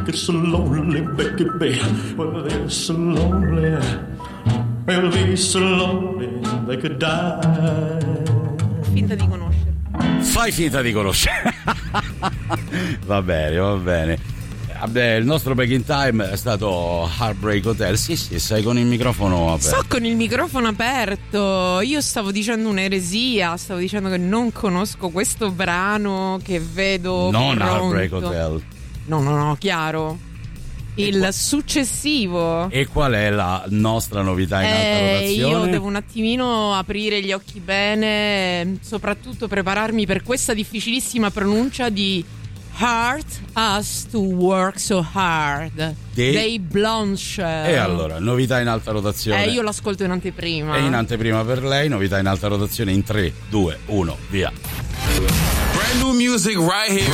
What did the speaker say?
get so lonely, baby. Well, they're so lonely. Well, they're so lonely they could die. Finta di conoscere. Fai finta di conoscere. Va bene, va bene. Vabbè, il nostro back in time è stato Heartbreak Hotel. Sì, sei con il microfono aperto. So, con il microfono aperto. Io stavo dicendo un'eresia. Stavo dicendo che non conosco questo brano che vedo non pronto. Heartbreak Hotel. No, chiaro. Il successivo. E qual è la nostra novità in alta rotazione? Io devo un attimino aprire gli occhi bene, soprattutto prepararmi per questa difficilissima pronuncia di Heart Has to Work So Hard dei Blondshell. E allora, novità in alta rotazione. Io l'ascolto in anteprima. E in anteprima per lei, novità in alta rotazione in 3, 2, 1, via. Brand new music right here,